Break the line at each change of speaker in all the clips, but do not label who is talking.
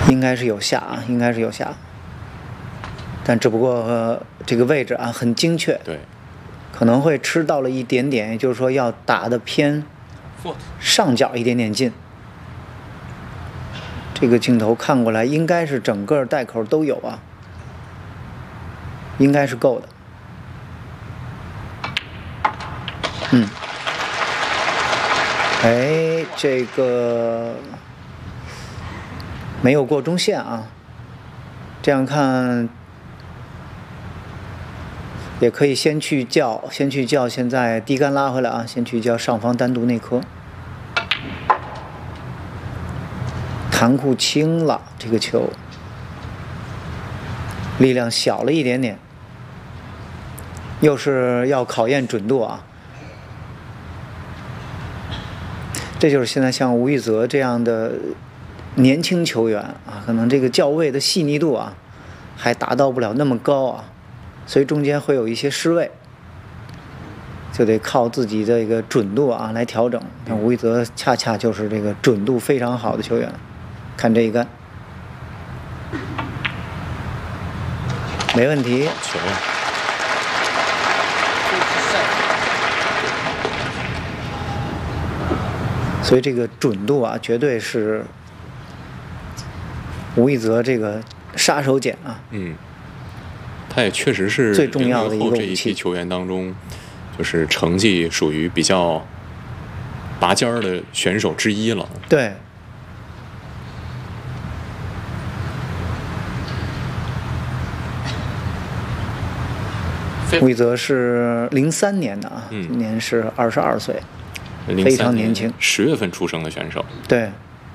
应该是有下啊，应该是有下，但只不过、这个位置啊很精确，
对，
可能会吃到了一点点，也就是说要打的偏上角一点点近。这个镜头看过来，应该是整个袋口都有啊，应该是够的。哎，这个没有过中线啊，这样看也可以先去叫，现在低杆拉回来啊，先去叫上方单独内科。弹库轻了，这个球力量小了一点点，又是要考验准度啊。这就是现在像吴玉泽这样的年轻球员啊，可能这个叫位的细腻度啊，还达到不了那么高啊，所以中间会有一些失位，就得靠自己的一个准度啊来调整。那吴玉泽恰恰就是这个准度非常好的球员。看这一杆，没问题。
球啊！
所以这个准度啊，绝对是吴一泽这个杀手锏啊。
他也确实是
最重要的一个武器。
这一批球员当中，就是成绩属于比较拔尖儿的选手之一了。
对。吴一泽是03年的啊，今年是22岁，非常年轻
，10月份出生的选手。
对。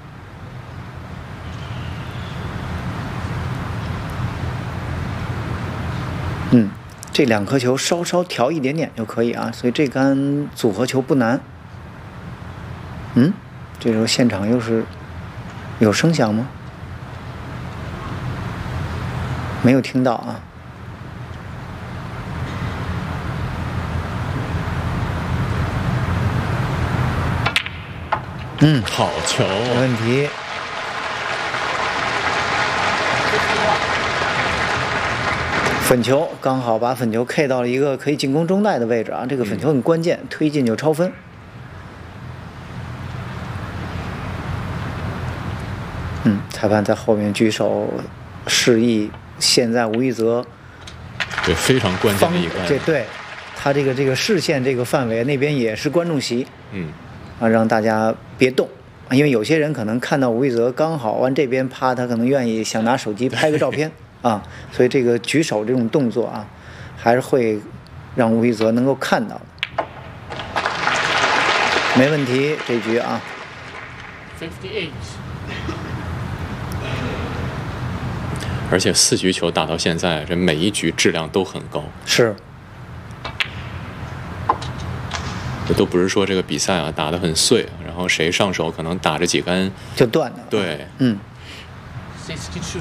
这两颗球稍稍调一点点就可以啊，所以这杆组合球不难。这时候现场又是有声响吗？没有听到啊。
好球，
没问题。粉球刚好把粉球 K 到了一个可以进攻中袋的位置啊，这个粉球很关键，推进就超分。裁判在后面举手示意，现在吴一泽
对非常关键的一个，
对他这个视线这个范围那边也是观众席，让大家别动，因为有些人可能看到吴一泽刚好往这边趴，他可能愿意想拿手机拍个照片啊，所以这个举手这种动作啊，还是会让吴一泽能够看到。没问题，这局啊。
58。
而且4局球打到现在，这每一局质量都很高。
是。
这都不是说这个比赛啊打得很碎，然后谁上手可能打着几杆
就断了。
对。
62。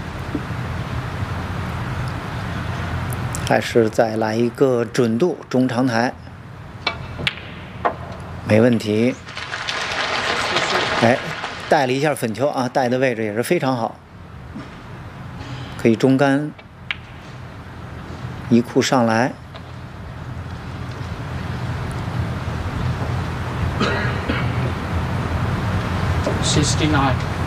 还是再来一个准度中长台，没问题。哎，带了一下粉球啊，带的位置也是非常好，可以中杆一库上来。
69。